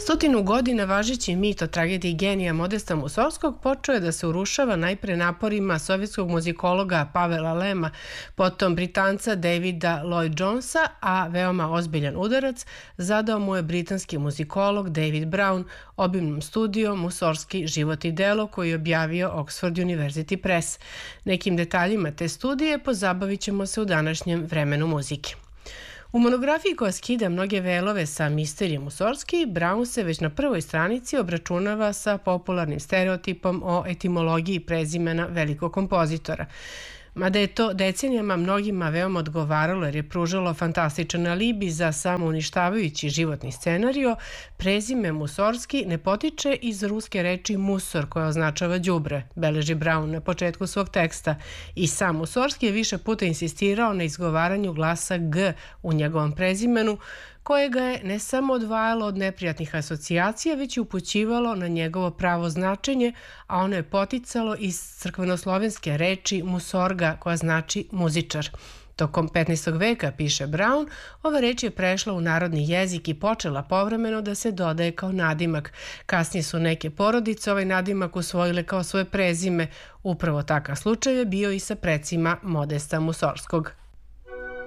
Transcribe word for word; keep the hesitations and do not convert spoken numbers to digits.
Stotinu godina važeći mit o tragediji genija Modesta Mussorgskog počeo je da se urušava najpre naporima sovjetskog muzikologa Pavela Lema, potom Britanca Davida Lloyd Jonesa, a veoma ozbiljan udarac zadao mu je britanski muzikolog David Brown obimnom studijom Mussorgski život i delo koji je objavio Oxford University Press. Nekim detaljima te studije pozabavit ćemo se u današnjem vremenu muzike. U monografiji koja skida mnoge velove sa misterijom Mussorgski, Brown se već na prvoj stranici obračunava sa popularnim stereotipom o etimologiji prezimena velikog kompozitora. Mada je to decenijama mnogima veoma odgovaralo jer je pružalo fantastičan alibi za samouništavajući životni scenario, prezime Mussorgski ne potiče iz ruske reči musor koja označava đubre, beleži Brown na početku svog teksta, i sam Mussorgski je više puta insistirao na izgovaranju glasa G u njegovom prezimenu, koje ga je ne samo odvajalo od neprijatnih asocijacija, već i upućivalo na njegovo pravo značenje, a ono je poticalo iz crkvenoslovenske reči musorga, koja znači muzičar. Tokom petnaestog veka, piše Brown, ova reč je prešla u narodni jezik i počela povremeno da se dodaje kao nadimak. Kasnije su neke porodice ovaj nadimak usvojile kao svoje prezime. Upravo takav slučaj je bio i sa precima Modesta Mussorgskog.